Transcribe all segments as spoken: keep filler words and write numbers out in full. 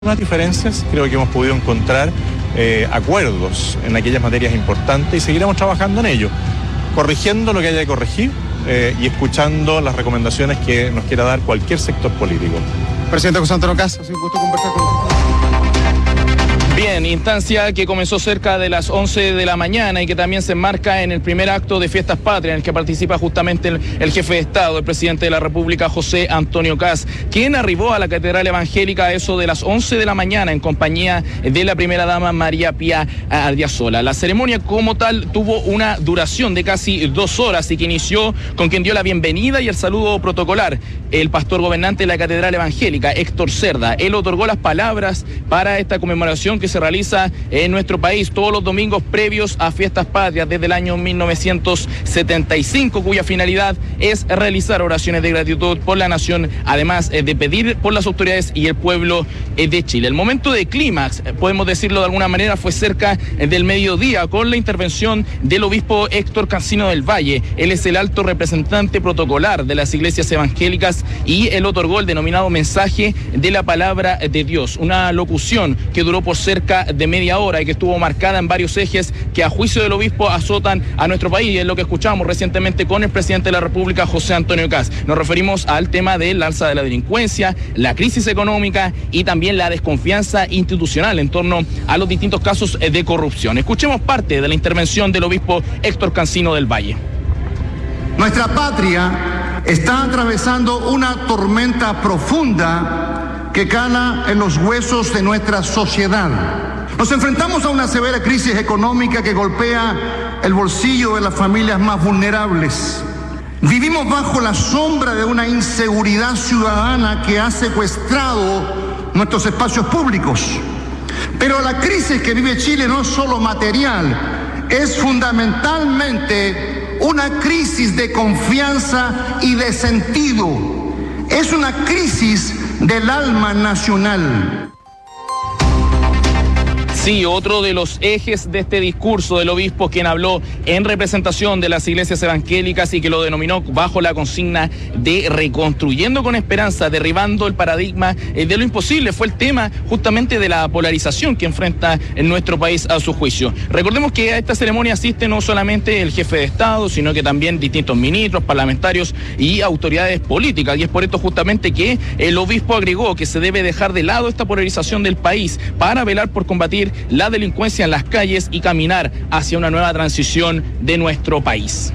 Unas diferencias, creo que hemos podido encontrar eh, acuerdos en aquellas materias importantes y seguiremos trabajando en ello, corrigiendo lo que haya que corregir eh, y escuchando las recomendaciones que nos quiera dar cualquier sector político. Presidente José Antonio Kast, ha sido un gusto conversar con usted. Bien, instancia que comenzó cerca de las once de la mañana y que también se enmarca en el primer acto de Fiestas Patrias en el que participa justamente el, el jefe de Estado, el presidente de la República, José Antonio Kast, quien arribó a la Catedral Evangélica a eso de las once de la mañana en compañía de la primera dama María Pía Ardiosola. La ceremonia como tal tuvo una duración de casi dos horas y que inició con quien dio la bienvenida y el saludo protocolar, el pastor gobernante de la Catedral Evangélica, Héctor Cerda. Él otorgó las palabras para esta conmemoración que se realiza en nuestro país todos los domingos previos a Fiestas Patrias desde el año mil novecientos setenta y cinco, cuya finalidad es realizar oraciones de gratitud por la nación, además de pedir por las autoridades y el pueblo de Chile. El momento de clímax, podemos decirlo de alguna manera, fue cerca del mediodía con la intervención del obispo Héctor Cancino del Valle. Él es el alto representante protocolar de las iglesias evangélicas y él otorgó el denominado mensaje de la palabra de Dios, una locución que duró por cerca de media hora y que estuvo marcada en varios ejes que a juicio del obispo azotan a nuestro país, y es lo que escuchamos recientemente con el presidente de la República, José Antonio Kast. Nos referimos al tema del alza de la delincuencia, la crisis económica y también la desconfianza institucional en torno a los distintos casos de corrupción. Escuchemos parte de la intervención del obispo Héctor Cancino del Valle. Nuestra patria está atravesando una tormenta profunda que cala en los huesos de nuestra sociedad. Nos enfrentamos a una severa crisis económica que golpea el bolsillo de las familias más vulnerables. Vivimos bajo la sombra de una inseguridad ciudadana que ha secuestrado nuestros espacios públicos. Pero la crisis que vive Chile no es solo material, es fundamentalmente una crisis de confianza y de sentido. Es una crisis del alma nacional. Sí, otro de los ejes de este discurso del obispo, quien habló en representación de las iglesias evangélicas y que lo denominó bajo la consigna de reconstruyendo con esperanza, derribando el paradigma de lo imposible, fue el tema justamente de la polarización que enfrenta en nuestro país a su juicio. Recordemos que a esta ceremonia asiste no solamente el jefe de Estado, sino que también distintos ministros, parlamentarios y autoridades políticas, y es por esto justamente que el obispo agregó que se debe dejar de lado esta polarización del país para velar por combatir la delincuencia en las calles y caminar hacia una nueva transición de nuestro país.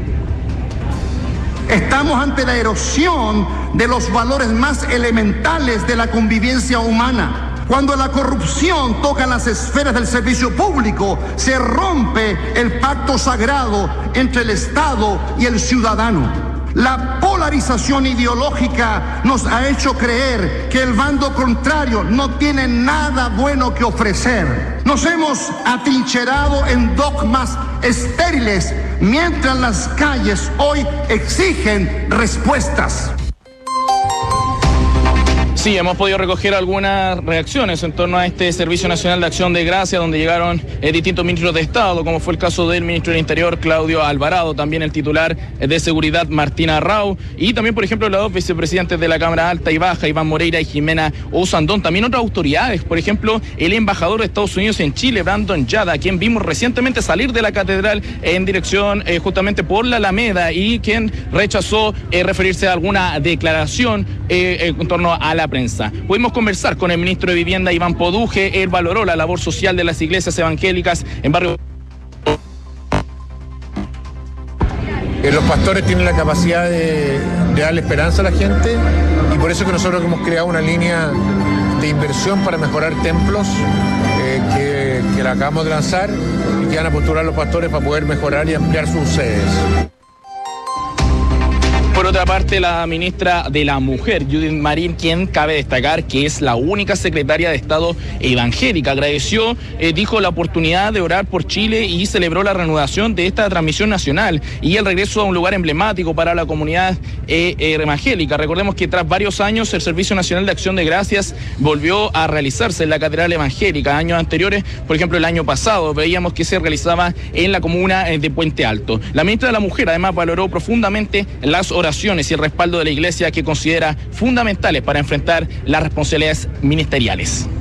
Estamos ante la erosión de los valores más elementales de la convivencia humana. Cuando la corrupción toca las esferas del servicio público, se rompe el pacto sagrado entre el Estado y el ciudadano. La polarización ideológica nos ha hecho creer que el bando contrario no tiene nada bueno que ofrecer. Nos hemos atrincherado en dogmas estériles, mientras las calles hoy exigen respuestas. Sí, hemos podido recoger algunas reacciones en torno a este Servicio Nacional de Acción de Gracias, donde llegaron eh, distintos ministros de Estado, como fue el caso del ministro del Interior, Claudio Alvarado, también el titular de Seguridad, Martina Rau, y también, por ejemplo, los dos vicepresidentes de la Cámara Alta y Baja, Iván Moreira y Jimena Osandón. También otras autoridades, por ejemplo, el embajador de Estados Unidos en Chile, Brandon Yada, quien vimos recientemente salir de la catedral en dirección eh, justamente por la Alameda y quien rechazó eh, referirse a alguna declaración eh, en torno a la prensa. Pudimos conversar con el ministro de Vivienda, Iván Poduje. Él valoró la labor social de las iglesias evangélicas en barrio. Los pastores tienen la capacidad de, de darle esperanza a la gente, y por eso que nosotros hemos creado una línea de inversión para mejorar templos eh, que, que la acabamos de lanzar y que van a postular los pastores para poder mejorar y ampliar sus sedes. Por otra parte, la ministra de la Mujer, Judith Marín, quien cabe destacar que es la única secretaria de Estado evangélica, agradeció, eh, dijo, la oportunidad de orar por Chile y celebró la reanudación de esta transmisión nacional y el regreso a un lugar emblemático para la comunidad eh, eh, evangélica. Recordemos que tras varios años el Servicio Nacional de Acción de Gracias volvió a realizarse en la Catedral Evangélica. Años anteriores, por ejemplo, el año pasado, veíamos que se realizaba en la comuna de Puente Alto. La ministra de la Mujer además valoró profundamente las oraciones recomendaciones y el respaldo de la Iglesia que considera fundamentales para enfrentar las responsabilidades ministeriales.